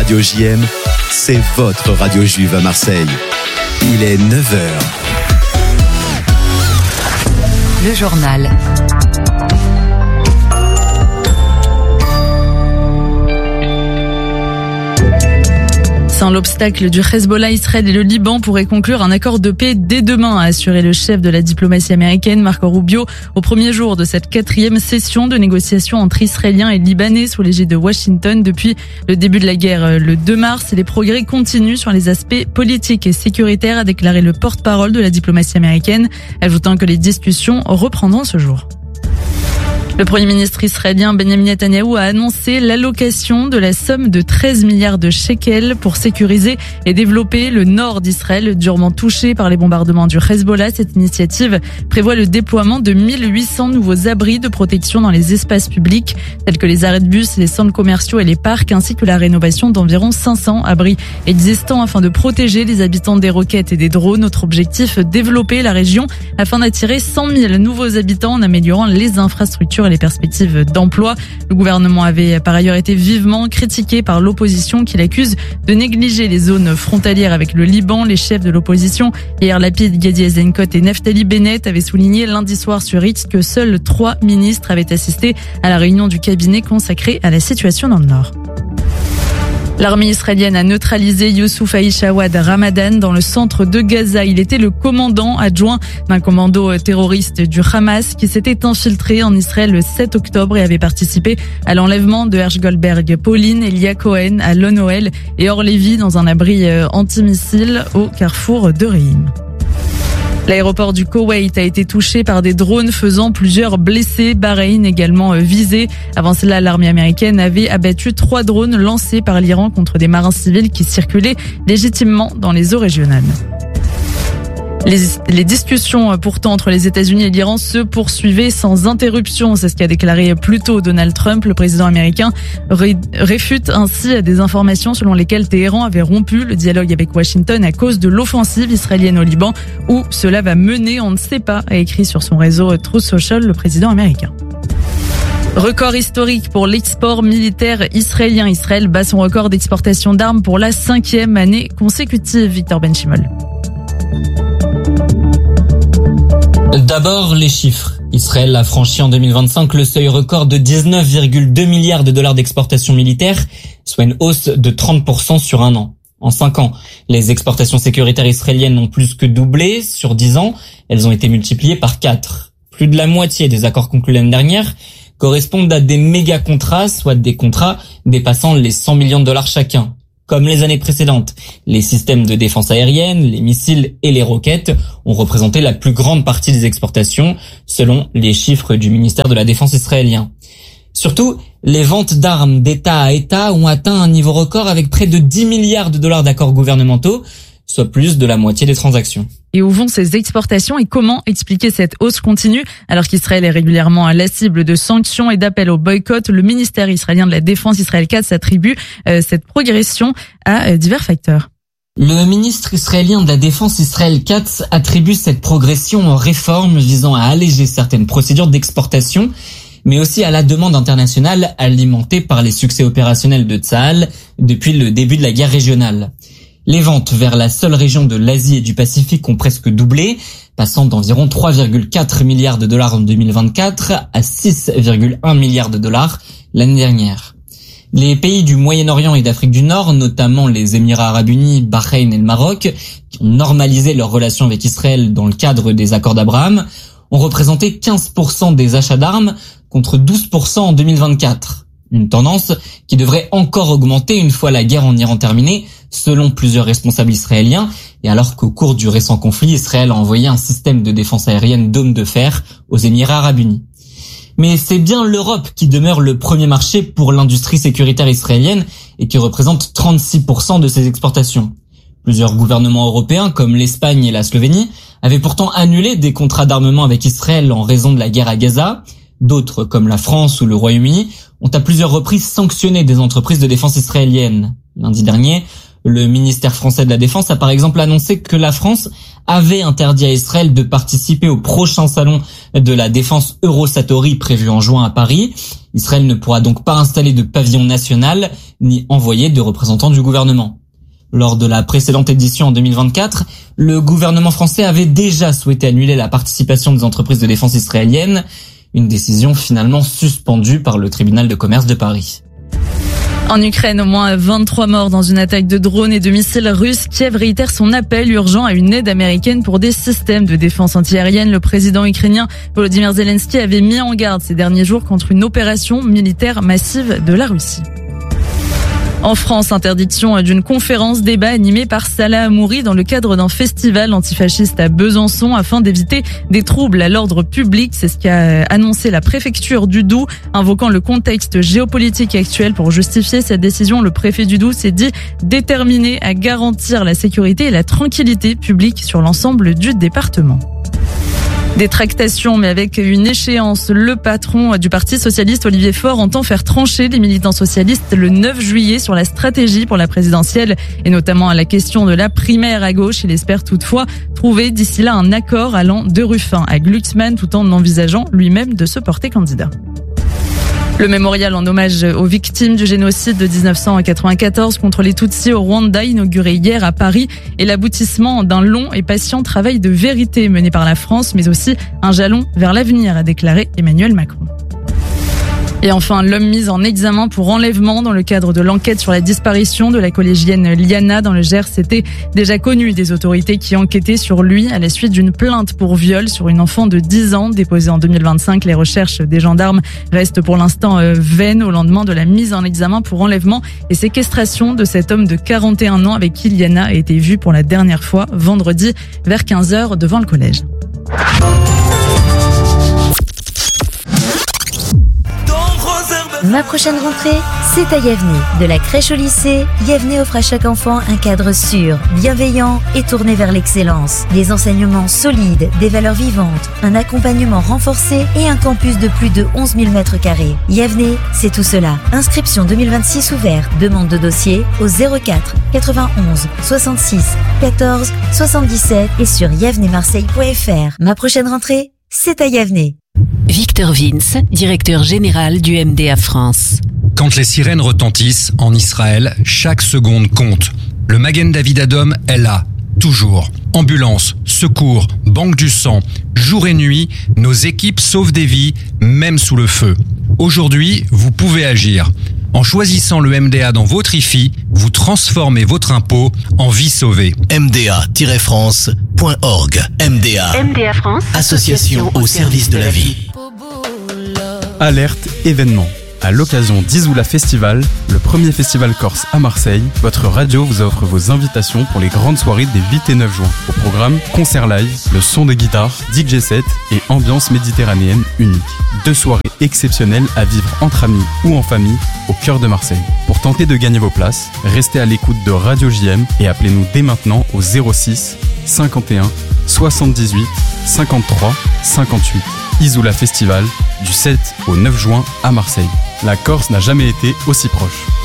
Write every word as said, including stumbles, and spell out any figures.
Radio J M, c'est votre radio juive à Marseille. Il est neuf heures. Le journal. Sans l'obstacle du Hezbollah, Israël et le Liban pourraient conclure un accord de paix dès demain, a assuré le chef de la diplomatie américaine, Marco Rubio, au premier jour de cette quatrième session de négociations entre Israéliens et Libanais sous l'égide de Washington depuis le début de la guerre le deux mars. Les progrès continuent sur les aspects politiques et sécuritaires, a déclaré le porte-parole de la diplomatie américaine, ajoutant que les discussions reprendront ce jour. Le Premier ministre israélien Benjamin Netanyahou a annoncé l'allocation de la somme de treize milliards de shekels pour sécuriser et développer le nord d'Israël, durement touché par les bombardements du Hezbollah. Cette initiative prévoit le déploiement de mille huit cents nouveaux abris de protection dans les espaces publics, tels que les arrêts de bus, les centres commerciaux et les parcs, ainsi que la rénovation d'environ cinq cents abris existants afin de protéger les habitants des roquettes et des drones. Notre objectif, développer la région afin d'attirer cent mille nouveaux habitants en améliorant les infrastructures et les perspectives d'emploi. Le gouvernement avait par ailleurs été vivement critiqué par l'opposition qui l'accuse de négliger les zones frontalières avec le Liban. Les chefs de l'opposition, Yair Lapid, Gadi Eisenkot et Naftali Bennett, avaient souligné lundi soir sur X que seuls trois ministres avaient assisté à la réunion du cabinet consacrée à la situation dans le Nord. L'armée israélienne a neutralisé Youssouf Aïchawad Ramadan dans le centre de Gaza. Il était le commandant adjoint d'un commando terroriste du Hamas qui s'était infiltré en Israël le sept octobre et avait participé à l'enlèvement de Hersh Goldberg, Pauline, Elia Cohen, Alon Noël et Or Lévi dans un abri antimissile au carrefour de Reim. L'aéroport du Koweït a été touché par des drones faisant plusieurs blessés. Bahreïn également visé. Avant cela, l'armée américaine avait abattu trois drones lancés par l'Iran contre des marins civils qui circulaient légitimement dans les eaux régionales. Les, les discussions pourtant entre les États-Unis et l'Iran se poursuivaient sans interruption. C'est ce qu'a déclaré plus tôt Donald Trump. Le président américain ré, réfute ainsi des informations selon lesquelles Téhéran avait rompu le dialogue avec Washington à cause de l'offensive israélienne au Liban. Où cela va mener, on ne sait pas, a écrit sur son réseau Truth Social le président américain. Record historique pour l'export militaire israélien. Israël bat son record d'exportation d'armes pour la cinquième année consécutive. Victor Benchimol. D'abord, les chiffres. Israël a franchi en deux mille vingt-cinq le seuil record de dix-neuf virgule deux milliards de dollars d'exportation militaire, soit une hausse de trente pour cent sur un an. En cinq ans, les exportations sécuritaires israéliennes ont plus que doublé. Sur dix ans, elles ont été multipliées par quatre. Plus de la moitié des accords conclus l'année dernière correspondent à des méga contrats, soit des contrats dépassant les cent millions de dollars chacun. Comme les années précédentes, les systèmes de défense aérienne, les missiles et les roquettes ont représenté la plus grande partie des exportations, selon les chiffres du ministère de la Défense israélien. Surtout, les ventes d'armes d'État à État ont atteint un niveau record avec près de dix milliards de dollars d'accords gouvernementaux, soit plus de la moitié des transactions. Et où vont ces exportations et comment expliquer cette hausse continue alors qu'Israël est régulièrement la cible de sanctions et d'appels au boycott? Le ministère israélien de la Défense, Israël Katz, attribue euh, cette progression à euh, divers facteurs. Le ministre israélien de la Défense, Israël Katz, attribue cette progression aux réformes visant à alléger certaines procédures d'exportation, mais aussi à la demande internationale alimentée par les succès opérationnels de Tsahal depuis le début de la guerre régionale. Les ventes vers la seule région de l'Asie et du Pacifique ont presque doublé, passant d'environ trois virgule quatre milliards de dollars en deux mille vingt-quatre à six virgule un milliards de dollars l'année dernière. Les pays du Moyen-Orient et d'Afrique du Nord, notamment les Émirats arabes unis, Bahreïn et le Maroc, qui ont normalisé leurs relations avec Israël dans le cadre des accords d'Abraham, ont représenté quinze pour cent des achats d'armes contre douze pour cent en deux mille vingt-quatre. Une tendance qui devrait encore augmenter une fois la guerre en Iran terminée, selon plusieurs responsables israéliens, et alors qu'au cours du récent conflit, Israël a envoyé un système de défense aérienne Dôme de fer aux Émirats arabes unis. Mais c'est bien l'Europe qui demeure le premier marché pour l'industrie sécuritaire israélienne et qui représente trente-six pour cent de ses exportations. Plusieurs gouvernements européens, comme l'Espagne et la Slovénie, avaient pourtant annulé des contrats d'armement avec Israël en raison de la guerre à Gaza. D'autres, comme la France ou le Royaume-Uni, ont à plusieurs reprises sanctionné des entreprises de défense israéliennes. Lundi dernier, le ministère français de la Défense a par exemple annoncé que la France avait interdit à Israël de participer au prochain salon de la défense Eurosatori prévu en juin à Paris Israël ne pourra donc pas installer de pavillon national ni envoyer de représentants du gouvernement. Lors de la précédente édition en deux mille vingt-quatre, le gouvernement français avait déjà souhaité annuler la participation des entreprises de défense israéliennes, une décision finalement suspendue par le tribunal de commerce de Paris. En Ukraine, au moins vingt-trois morts dans une attaque de drones et de missiles russes. Kiev réitère son appel urgent à une aide américaine pour des systèmes de défense antiaérienne. Le président ukrainien Volodymyr Zelensky avait mis en garde ces derniers jours contre une opération militaire massive de la Russie. En France, interdiction d'une conférence débat animée par Salah Hamouri dans le cadre d'un festival antifasciste à Besançon afin d'éviter des troubles à l'ordre public. C'est ce qu'a annoncé la préfecture du Doubs, invoquant le contexte géopolitique actuel pour justifier cette décision. Le préfet du Doubs s'est dit déterminé à garantir la sécurité et la tranquillité publique sur l'ensemble du département. Des tractations, mais avec une échéance. Le patron du Parti socialiste, Olivier Faure, entend faire trancher les militants socialistes le neuf juillet sur la stratégie pour la présidentielle et notamment à la question de la primaire à gauche. Il espère toutefois trouver d'ici là un accord allant de Ruffin à Glucksmann tout en envisageant lui-même de se porter candidat. Le mémorial en hommage aux victimes du génocide de dix-neuf cent quatre-vingt-quatorze contre les Tutsis au Rwanda, inauguré hier à Paris, est l'aboutissement d'un long et patient travail de vérité mené par la France, mais aussi un jalon vers l'avenir, a déclaré Emmanuel Macron. Et enfin, l'homme mis en examen pour enlèvement dans le cadre de l'enquête sur la disparition de la collégienne Liana dans le Gers. C'était déjà connu des autorités qui enquêtaient sur lui à la suite d'une plainte pour viol sur une enfant de dix ans déposée en deux mille vingt-cinq. Les recherches des gendarmes restent pour l'instant vaines au lendemain de la mise en examen pour enlèvement et séquestration de cet homme de quarante et un ans avec qui Liana a été vue pour la dernière fois vendredi vers quinze heures devant le collège. Ma prochaine rentrée, c'est à Yavne. De la crèche au lycée, Yavne offre à chaque enfant un cadre sûr, bienveillant et tourné vers l'excellence. Des enseignements solides, des valeurs vivantes, un accompagnement renforcé et un campus de plus de onze mille mètres carrés. Yavne, c'est tout cela. Inscription deux mille vingt-six ouvert. Demande de dossier au zéro quatre quatre-vingt-onze soixante-six quatorze soixante-dix-sept et sur yavne marseille point f r. Ma prochaine rentrée, c'est à Yavne. Victor Vince, directeur général du M D A France. Quand les sirènes retentissent en Israël, chaque seconde compte. Le Magen David Adom est là, toujours. Ambulance, secours, banque du sang, jour et nuit, nos équipes sauvent des vies, même sous le feu. Aujourd'hui, vous pouvez agir. En choisissant le M D A dans votre I F I, vous transformez votre impôt en vie sauvée. M D A tiret france point org. M D A. M D A France. Association au service de la vie. Alerte événement. À l'occasion d'Isoula Festival, le premier festival corse à Marseille, votre radio vous offre vos invitations pour les grandes soirées des huit et neuf juin. Au programme, concert live, le son de guitare, D J set et ambiance méditerranéenne unique. Deux soirées exceptionnelles à vivre entre amis ou en famille au cœur de Marseille. Pour tenter de gagner vos places, restez à l'écoute de Radio J M et appelez-nous dès maintenant au zéro six cinquante et un soixante-dix-huit cinquante-trois cinquante-huit. Isoula Festival, du sept au neuf juin à Marseille. La Corse n'a jamais été aussi proche.